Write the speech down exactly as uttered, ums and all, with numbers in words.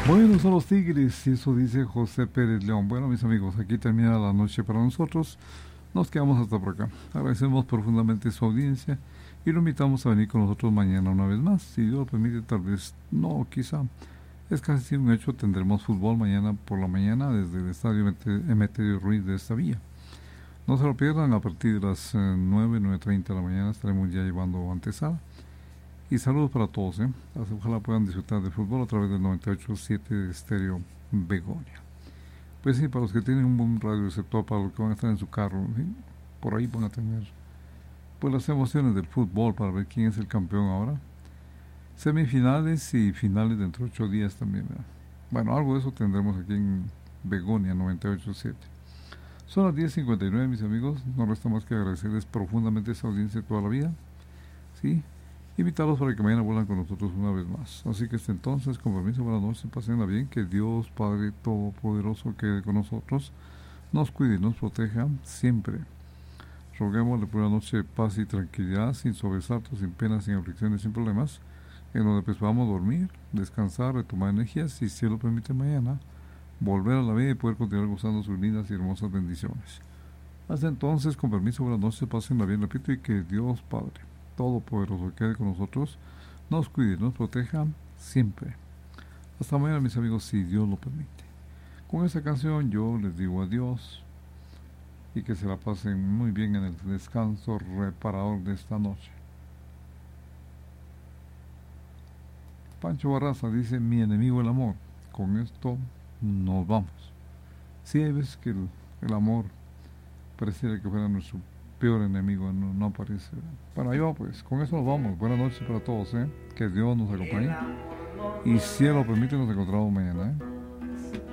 Bueno, son los Tigres, y eso dice José Pérez León. Bueno, mis amigos, aquí termina la noche para nosotros. Nos quedamos hasta por acá. Agradecemos profundamente su audiencia y lo invitamos a venir con nosotros mañana una vez más. Si Dios lo permite, tal vez no, quizá. Es casi un hecho, tendremos fútbol mañana por la mañana desde el estadio Emeterio Ruiz de esta vía. No se lo pierdan, a partir de las eh, nueve, nueve treinta de la mañana estaremos ya llevando antesala. Y saludos para todos, ¿eh? Ojalá puedan disfrutar del fútbol a través del noventa y ocho punto siete de Estéreo Begonia. Pues sí, para los que tienen un buen radioreceptor, para los que van a estar en su carro, ¿sí? Por ahí van a tener pues las emociones del fútbol para ver quién es el campeón ahora. Semifinales y finales dentro de ocho días también, ¿verdad? Bueno, algo de eso tendremos aquí en Begonia noventa y ocho punto siete. Son las diez cincuenta y nueve, mis amigos. No resta más que agradecerles profundamente esa audiencia de toda la vida. ¿Sí? Invitarlos para que mañana vuelan con nosotros una vez más. Así que hasta entonces, con permiso, buenas noches, pasenla bien, que Dios Padre Todopoderoso quede con nosotros, nos cuide y nos proteja siempre. Roguémosle por una noche de paz y tranquilidad, sin sobresaltos, sin penas, sin aflicciones, sin problemas, en donde pues podamos dormir, descansar, retomar energías y, si Él lo permite, mañana volver a la vida y poder continuar gozando sus lindas y hermosas bendiciones. Hasta entonces, con permiso, buenas noches, pasenla bien, repito, y que Dios Padre Todopoderoso quede con nosotros, nos cuide y nos proteja siempre. Hasta mañana, mis amigos, si Dios lo permite. Con esta canción yo les digo adiós y que se la pasen muy bien en el descanso reparador de esta noche. Pancho Barraza dice: mi enemigo el amor. Con esto nos vamos. Sí, hay veces que el, el amor pareciera que fuera nuestro peor enemigo, no, no parece. Bueno, ahí va pues, con eso nos vamos. Buenas noches para todos, ¿eh? Que Dios nos acompañe. Y si Él lo permite, nos encontramos mañana, ¿eh?